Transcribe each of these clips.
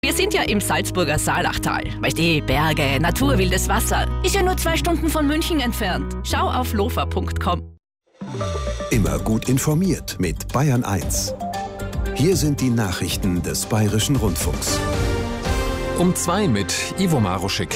Wir sind ja im Salzburger Saalachtal. Weißt du, Berge, Natur, wildes Wasser. Ist ja nur 2 Stunden von München entfernt. Schau auf lofa.com. Immer gut informiert mit Bayern 1. Hier sind die Nachrichten des Bayerischen Rundfunks. Um 2 mit Ivo Maruschik.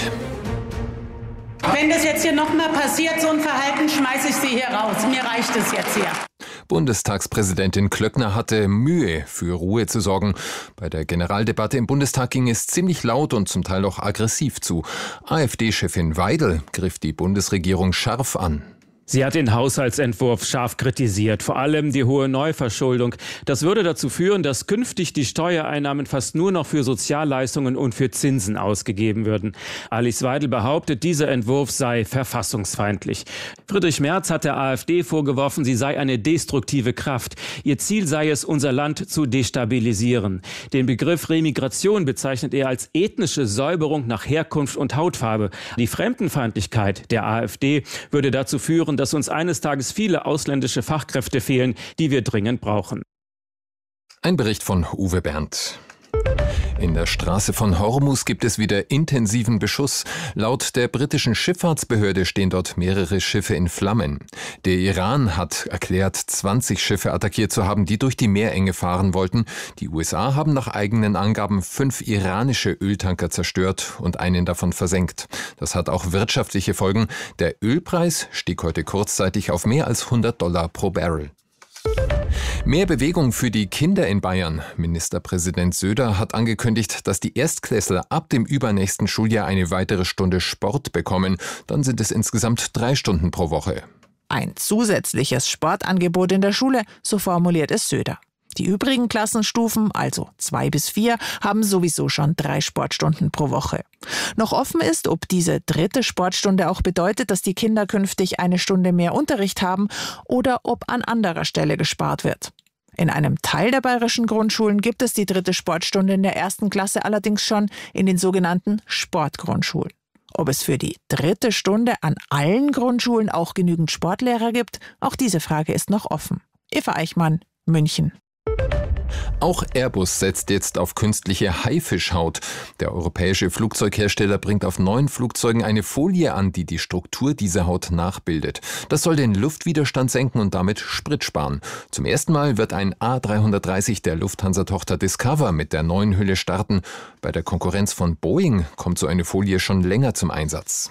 Wenn das jetzt hier nochmal passiert, so ein Verhalten, schmeiße ich Sie hier raus. Mir reicht es jetzt hier. Bundestagspräsidentin Klöckner hatte Mühe, für Ruhe zu sorgen. Bei der Generaldebatte im Bundestag ging es ziemlich laut und zum Teil auch aggressiv zu. AfD-Chefin Weidel griff die Bundesregierung scharf an. Sie hat den Haushaltsentwurf scharf kritisiert, vor allem die hohe Neuverschuldung. Das würde dazu führen, dass künftig die Steuereinnahmen fast nur noch für Sozialleistungen und für Zinsen ausgegeben würden. Alice Weidel behauptet, dieser Entwurf sei verfassungsfeindlich. Friedrich Merz hat der AfD vorgeworfen, sie sei eine destruktive Kraft. Ihr Ziel sei es, unser Land zu destabilisieren. Den Begriff Remigration bezeichnet er als ethnische Säuberung nach Herkunft und Hautfarbe. Die Fremdenfeindlichkeit der AfD würde dazu führen, dass uns eines Tages viele ausländische Fachkräfte fehlen, die wir dringend brauchen. Ein Bericht von Uwe Berndt. In der Straße von Hormuz gibt es wieder intensiven Beschuss. Laut der britischen Schifffahrtsbehörde stehen dort mehrere Schiffe in Flammen. Der Iran hat erklärt, 20 Schiffe attackiert zu haben, die durch die Meerenge fahren wollten. Die USA haben nach eigenen Angaben 5 iranische Öltanker zerstört und einen davon versenkt. Das hat auch wirtschaftliche Folgen. Der Ölpreis stieg heute kurzzeitig auf mehr als $100 pro Barrel. Mehr Bewegung für die Kinder in Bayern. Ministerpräsident Söder hat angekündigt, dass die Erstklässler ab dem übernächsten Schuljahr eine weitere Stunde Sport bekommen. Dann sind es insgesamt 3 Stunden pro Woche. Ein zusätzliches Sportangebot in der Schule, so formuliert es Söder. Die übrigen Klassenstufen, also 2 bis 4, haben sowieso schon 3 Sportstunden pro Woche. Noch offen ist, ob diese 3. Sportstunde auch bedeutet, dass die Kinder künftig 1 Stunde mehr Unterricht haben oder ob an anderer Stelle gespart wird. In einem Teil der bayerischen Grundschulen gibt es die 3. Sportstunde in der 1. Klasse allerdings schon in den sogenannten Sportgrundschulen. Ob es für die 3. Stunde an allen Grundschulen auch genügend Sportlehrer gibt, auch diese Frage ist noch offen. Eva Eichmann, München. Auch Airbus setzt jetzt auf künstliche Haifischhaut. Der europäische Flugzeughersteller bringt auf neuen Flugzeugen eine Folie an, die die Struktur dieser Haut nachbildet. Das soll den Luftwiderstand senken und damit Sprit sparen. Zum ersten Mal wird ein A330 der Lufthansa-Tochter Discover mit der neuen Hülle starten. Bei der Konkurrenz von Boeing kommt so eine Folie schon länger zum Einsatz.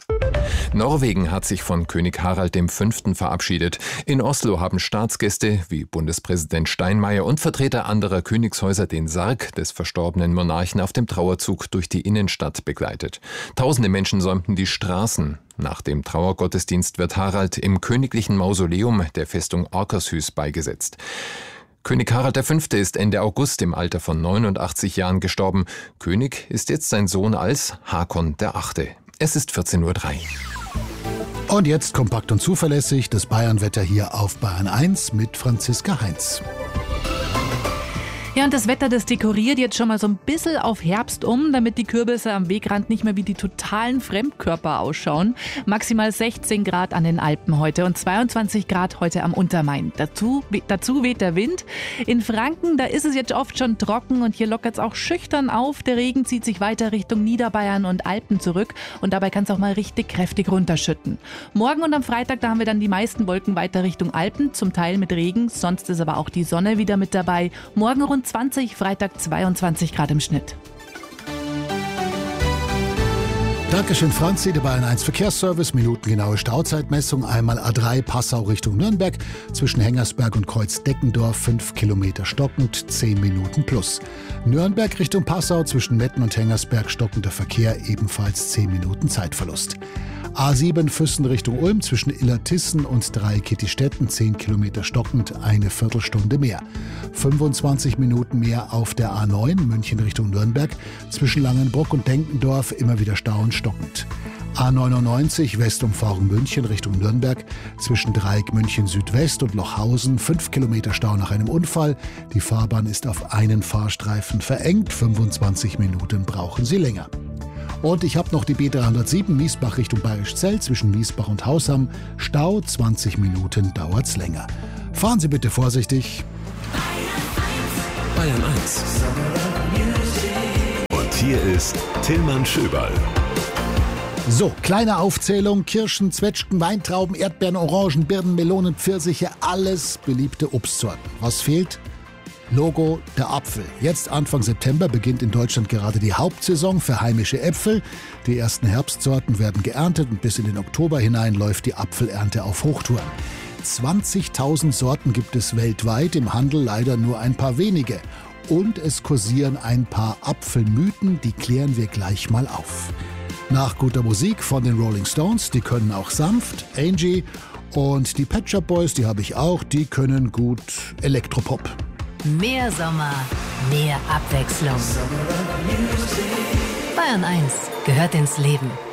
Norwegen hat sich von König Harald V. verabschiedet. In Oslo haben Staatsgäste wie Bundespräsident Steinmeier und Vertreter anderer Königshäuser den Sarg des verstorbenen Monarchen auf dem Trauerzug durch die Innenstadt begleitet. Tausende Menschen säumten die Straßen. Nach dem Trauergottesdienst wird Harald im königlichen Mausoleum der Festung Akershus beigesetzt. König Harald V. ist Ende August im Alter von 89 Jahren gestorben. König ist jetzt sein Sohn als Hakon VIII. Es ist 14:03 Uhr. Und jetzt kompakt und zuverlässig das Bayern-Wetter hier auf Bayern 1 mit Franziska Heinz. Ja, und das Wetter, das dekoriert jetzt schon mal so ein bisschen auf Herbst um, damit die Kürbisse am Wegrand nicht mehr wie die totalen Fremdkörper ausschauen. Maximal 16 Grad an den Alpen heute und 22 Grad heute am Untermain. Dazu weht der Wind. In Franken, da ist es jetzt oft schon trocken und hier lockert es auch schüchtern auf. Der Regen zieht sich weiter Richtung Niederbayern und Alpen zurück und dabei kann es auch mal richtig kräftig runterschütten. Morgen und am Freitag, da haben wir dann die meisten Wolken weiter Richtung Alpen, zum Teil mit Regen. Sonst ist aber auch die Sonne wieder mit dabei. Morgen rund 20, Freitag 22 Grad im Schnitt. Dankeschön, Franzi. Der Bayern 1 Verkehrsservice. Minutengenaue Stauzeitmessung. Einmal A3 Passau Richtung Nürnberg. Zwischen Hengersberg und Kreuzdeckendorf 5 Kilometer stockend, 10 Minuten plus. Nürnberg Richtung Passau zwischen Metten und Hengersberg stockender Verkehr, ebenfalls 10 Minuten Zeitverlust. A7 Füssen Richtung Ulm zwischen Illertissen und Dreieckittistetten 10 Kilometer stockend, eine Viertelstunde mehr. 25 Minuten mehr auf der A9 München Richtung Nürnberg zwischen Langenbruck und Denkendorf, immer wieder Stau und stockend. A99 Westumfahrung München Richtung Nürnberg zwischen Dreieck München Südwest und Lochhausen 5 Kilometer Stau nach einem Unfall. Die Fahrbahn ist auf einen Fahrstreifen verengt, 25 Minuten brauchen Sie länger. Und ich habe noch die B307 Miesbach Richtung Bayerischzell zwischen Miesbach und Hausham. Stau, 20 Minuten dauert's länger. Fahren Sie bitte vorsichtig. Bayern 1. hier ist Tillmann Schöberl. So, kleine Aufzählung: Kirschen, Zwetschgen, Weintrauben, Erdbeeren, Orangen, Birnen, Melonen, Pfirsiche, alles beliebte Obstsorten. Was fehlt? Logo, der Apfel. Jetzt Anfang September beginnt in Deutschland gerade die Hauptsaison für heimische Äpfel. Die ersten Herbstsorten werden geerntet und bis in den Oktober hinein läuft die Apfelernte auf Hochtouren. 20.000 Sorten gibt es weltweit, im Handel leider nur ein paar wenige. Und es kursieren ein paar Apfelmythen, die klären wir gleich mal auf. Nach guter Musik von den Rolling Stones, die können auch sanft, Angie, und die Pet Shop Boys, die habe ich auch, die können gut Elektropop. Mehr Sommer, mehr Abwechslung. Bayern 1 gehört ins Leben.